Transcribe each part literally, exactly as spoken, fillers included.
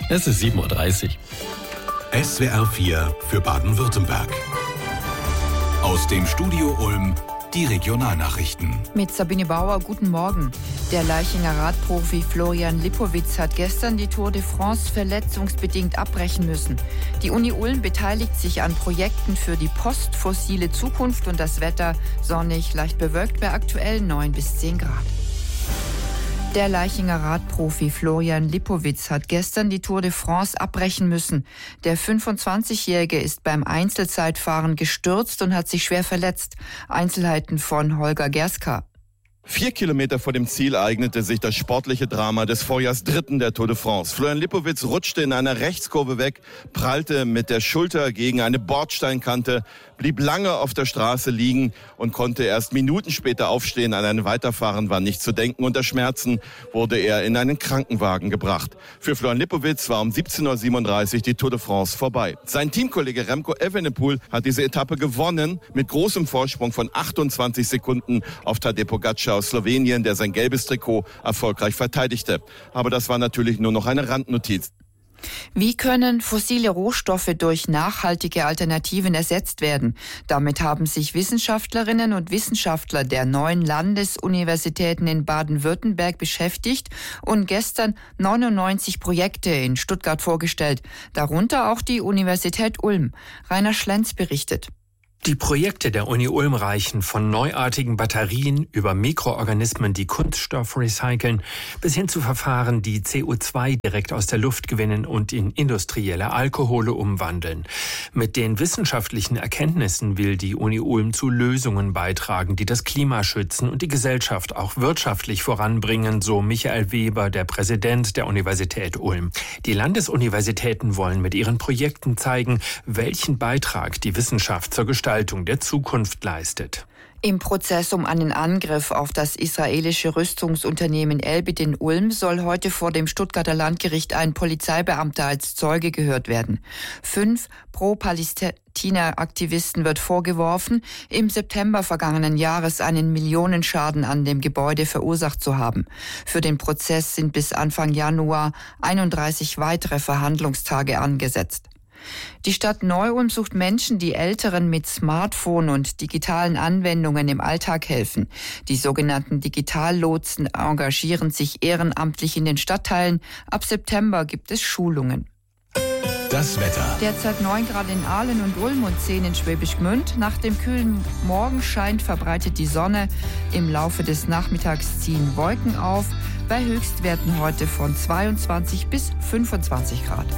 Es ist sieben Uhr dreißig. S W R vier für Baden-Württemberg. Aus dem Studio Ulm die Regionalnachrichten. Mit Sabine Bauer, guten Morgen. Der Laichinger Radprofi Florian Lipowitz hat gestern die Tour de France verletzungsbedingt abbrechen müssen. Die Uni Ulm beteiligt sich an Projekten für die postfossile Zukunft und das Wetter sonnig, leicht bewölkt bei aktuell neun bis zehn Grad. Der Laichinger Radprofi Florian Lipowitz hat gestern die Tour de France abbrechen müssen. Der fünfundzwanzigjährige ist beim Einzelzeitfahren gestürzt und hat sich schwer verletzt. Einzelheiten von Holger Gerska. Vier Kilometer vor dem Ziel ereignete sich das sportliche Drama des Vorjahrsdritten der Tour de France. Florian Lipowitz rutschte in einer Rechtskurve weg, prallte mit der Schulter gegen eine Bordsteinkante, blieb lange auf der Straße liegen und konnte erst Minuten später aufstehen. An ein Weiterfahren war nicht zu denken. Unter Schmerzen wurde er in einen Krankenwagen gebracht. Für Florian Lipowitz war um siebzehn Uhr siebenunddreißig die Tour de France vorbei. Sein Teamkollege Remco Evenepoel hat diese Etappe gewonnen mit großem Vorsprung von achtundzwanzig Sekunden auf Tadej Pogačar aus Slowenien, der sein gelbes Trikot erfolgreich verteidigte. Aber das war natürlich nur noch eine Randnotiz. Wie können fossile Rohstoffe durch nachhaltige Alternativen ersetzt werden? Damit haben sich Wissenschaftlerinnen und Wissenschaftler der neun Landesuniversitäten in Baden-Württemberg beschäftigt und gestern neunundneunzig Projekte in Stuttgart vorgestellt, darunter auch die Universität Ulm. Rainer Schlenz berichtet. Die Projekte der Uni Ulm reichen von neuartigen Batterien über Mikroorganismen, die Kunststoff recyceln, bis hin zu Verfahren, die C O zwei direkt aus der Luft gewinnen und in industrielle Alkohole umwandeln. Mit den wissenschaftlichen Erkenntnissen will die Uni Ulm zu Lösungen beitragen, die das Klima schützen und die Gesellschaft auch wirtschaftlich voranbringen, so Michael Weber, der Präsident der Universität Ulm. Die Landesuniversitäten wollen mit ihren Projekten zeigen, welchen Beitrag die Wissenschaft zur Gestaltung der Zukunft leistet. Im Prozess um einen Angriff auf das israelische Rüstungsunternehmen Elbit in Ulm soll heute vor dem Stuttgarter Landgericht ein Polizeibeamter als Zeuge gehört werden. Fünf Pro-Palästina-Aktivisten wird vorgeworfen, im September vergangenen Jahres einen Millionenschaden an dem Gebäude verursacht zu haben. Für den Prozess sind bis Anfang Januar einunddreißig weitere Verhandlungstage angesetzt. Die Stadt Neu-Ulm sucht Menschen, die Älteren mit Smartphone und digitalen Anwendungen im Alltag helfen. Die sogenannten Digitallotsen engagieren sich ehrenamtlich in den Stadtteilen. Ab September gibt es Schulungen. Das Wetter. Derzeit neun Grad in Aalen und Ulm und zehn in Schwäbisch Gmünd. Nach dem kühlen Morgenschein verbreitet die Sonne. Im Laufe des Nachmittags ziehen Wolken auf. Bei Höchstwerten heute von zweiundzwanzig bis fünfundzwanzig Grad.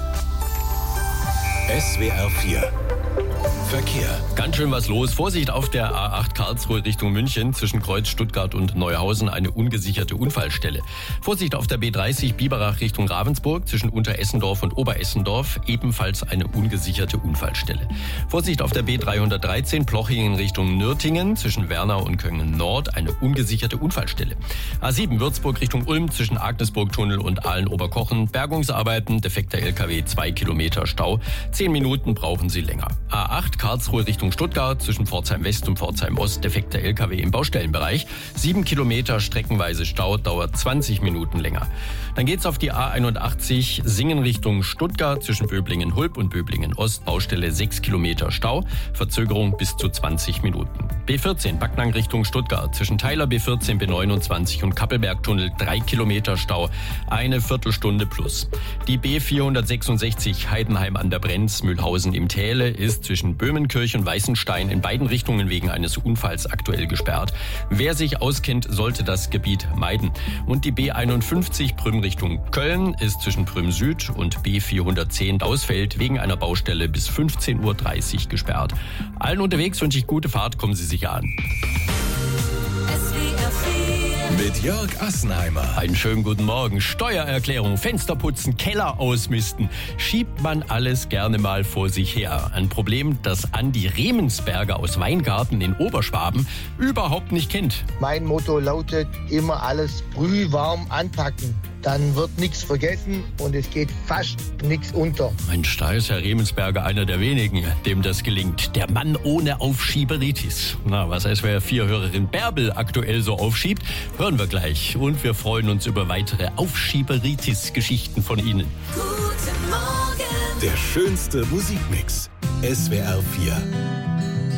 S W R vier Verkehr. Ganz schön was los. Vorsicht auf der A acht Karlsruhe Richtung München. Zwischen Kreuz Stuttgart und Neuhausen eine ungesicherte Unfallstelle. Vorsicht auf der B dreißig Biberach Richtung Ravensburg. Zwischen Unteressendorf und Oberessendorf ebenfalls eine ungesicherte Unfallstelle. Vorsicht auf der B dreihundertdreizehn Plochingen Richtung Nürtingen. Zwischen Wernau und Köngen Nord eine ungesicherte Unfallstelle. A sieben Würzburg Richtung Ulm. Zwischen Agnesburg-Tunnel und Aalen-Oberkochen. Bergungsarbeiten, defekter L K W, zwei Kilometer Stau. Zehn Minuten brauchen Sie länger. A acht Karlsruhe Richtung Stuttgart, zwischen Pforzheim West und Pforzheim Ost, defekter L K W im Baustellenbereich. Sieben Kilometer streckenweise Stau, dauert zwanzig Minuten länger. Dann geht's auf die A einundachtzig Singen Richtung Stuttgart, zwischen Böblingen-Hulb und Böblingen-Ost, Baustelle sechs Kilometer Stau, Verzögerung bis zu zwanzig Minuten. B vierzehn Backnang Richtung Stuttgart, zwischen Teiler B vierzehn B neunundzwanzig und Kappelbergtunnel drei Kilometer Stau, eine Viertelstunde plus. Die B vierhundertsechsundsechzig Heidenheim an der Brenz, Mühlhausen im Täle ist zwischen Böhmenkirch und Weißenstein in beiden Richtungen wegen eines Unfalls aktuell gesperrt. Wer sich auskennt, sollte das Gebiet meiden. Und die B einundfünfzig Prüm Richtung Köln ist zwischen Prüm Süd und B vierhundertzehn Dausfeld wegen einer Baustelle bis fünfzehn Uhr dreißig gesperrt. Allen unterwegs wünsche ich gute Fahrt, kommen Sie sicher an. Mit Jörg Assenheimer. Einen schönen guten Morgen. Steuererklärung, Fenster putzen, Keller ausmisten. Schiebt man alles gerne mal vor sich her. Ein Problem, das Andi Remensberger aus Weingarten in Oberschwaben überhaupt nicht kennt. Mein Motto lautet immer alles brühwarm anpacken. Dann wird nichts vergessen und es geht fast nichts unter. Mensch, da ist Herr Remensberger einer der wenigen, dem das gelingt. Der Mann ohne Aufschieberitis. Na, was S W R vier Hörerin Bärbel aktuell so aufschiebt, hören wir gleich. Und wir freuen uns über weitere Aufschieberitis-Geschichten von Ihnen. Der schönste Musikmix. S W R vier.